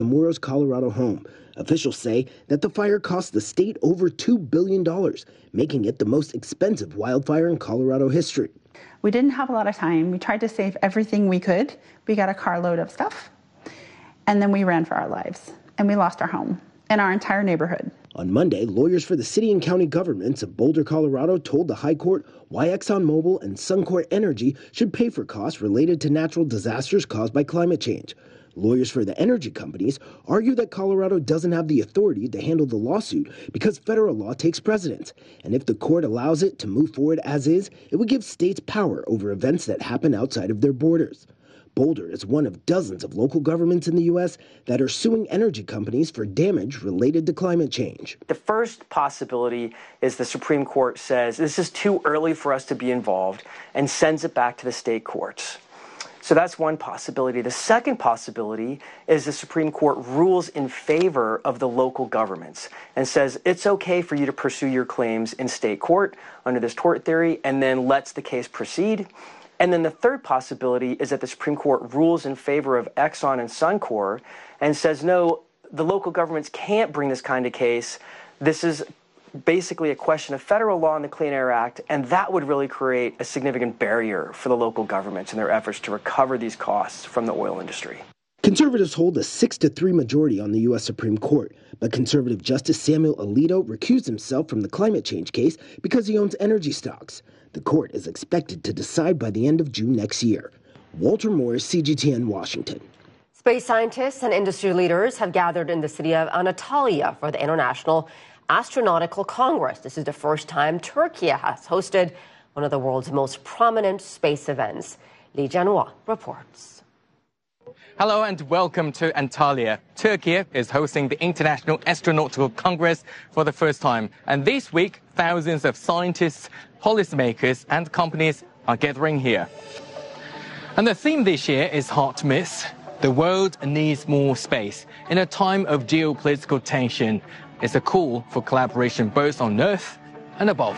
Matamoros, Colorado home. Officials say that the fire cost the state over $2 billion, making it the most expensive wildfire in Colorado history. We didn't have a lot of time. We tried to save everything we could. We got a carload of stuff, and then we ran for our lives, and we lost our home and our entire neighborhood. On Monday, lawyers for the city and county governments of Boulder, Colorado told the High Court why ExxonMobil and Suncor Energy should pay for costs related to natural disasters caused by climate change. Lawyers for the energy companies argue that Colorado doesn't have the authority to handle the lawsuit because federal law takes precedence. And if the court allows it to move forward as is, it would give states power over events that happen outside of their borders. Boulder is one of dozens of local governments in the U.S. that are suing energy companies for damage related to climate change. The first possibility is the Supreme Court says this is too early for us to be involved and sends it back to the state courts. So that's one possibility. The second possibility is the Supreme Court rules in favor of the local governments and says it's okay for you to pursue your claims in state court under this tort theory and then lets the case proceed. And then the third possibility is that the Supreme Court rules in favor of Exxon and Suncor and says, no, the local governments can't bring this kind of case. This is basically a question of federal law and the Clean Air Act, and that would really create a significant barrier for the local governments in their efforts to recover these costs from the oil industry. Conservatives hold a 6-3 majority on the U.S. Supreme Court, but conservative Justice Samuel Alito recused himself from the climate change case because he owns energy stocks. The court is expected to decide by the end of June next year. Walter Morris, CGTN, Washington. Space scientists and industry leaders have gathered in the city of Antalya for the International Astronautical Congress. This is the first time Turkey has hosted one of the world's most prominent space events. Lee Jianhua reports. Hello and welcome to Antalya. Turkey is hosting the International Astronautical Congress for the first time. And this week, thousands of scientists, policymakers and companies are gathering here. And the theme this year is hard to miss. The world needs more space. In a time of geopolitical tension, it's a call for collaboration both on Earth and above.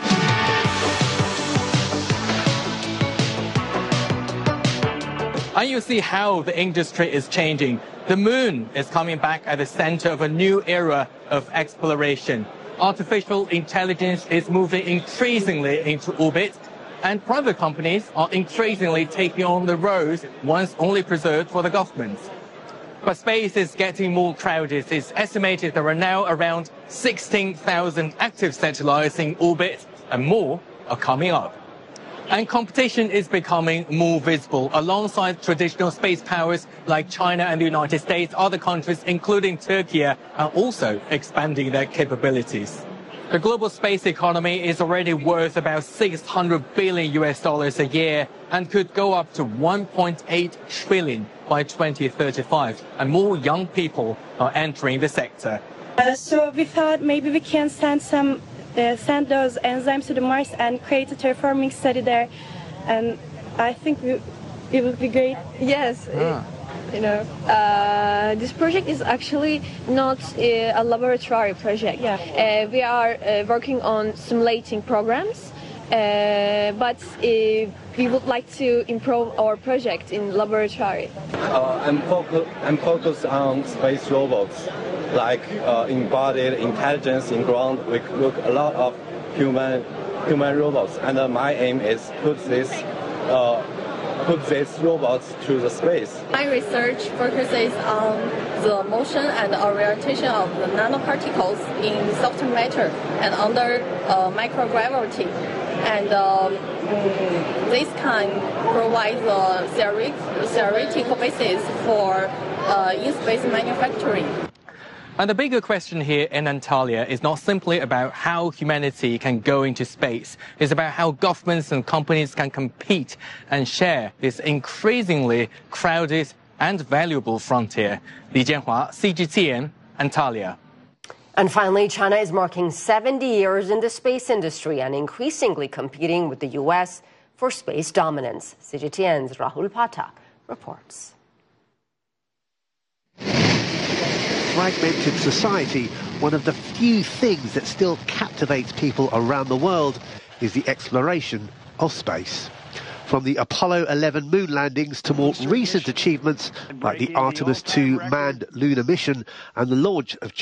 And you see how the industry is changing. The moon is coming back at the center of a new era of exploration. Artificial intelligence is moving increasingly into orbit, and private companies are increasingly taking on the roles once only reserved for the governments. But space is getting more crowded. It's estimated there are now around 16,000 active satellites in orbit, and more are coming up. And competition is becoming more visible. Alongside traditional space powers like China and the United States, other countries, including Turkey, are also expanding their capabilities. The global space economy is already worth about $600 billion a year and could go up to 1.8 trillion by 2035. And more young people are entering the sector. So we thought maybe we can send those enzymes to the Mars and create a terraforming study there. And I think it would be great. Yes. This project is actually not a laboratory project. Yeah. We are working on simulating programs, but we would like to improve our project in laboratory. I'm focused on space robots, like embodied intelligence in ground. We look a lot of human robots, and my aim is put these robots to the space. My research focuses on the motion and orientation of the nanoparticles in soft matter and under microgravity. And this can provide the theoretical basis for in-space manufacturing. And the bigger question here in Antalya is not simply about how humanity can go into space. It's about how governments and companies can compete and share this increasingly crowded and valuable frontier. Li Jianhua, CGTN, Antalya. And finally, China is marking 70 years in the space industry and increasingly competing with the U.S. for space dominance. CGTN's Rahul Pathak reports. Fragmented society, one of the few things that still captivates people around the world is the exploration of space. from the Apollo 11 moon landings to more recent achievements like the Artemis II manned lunar mission and the launch of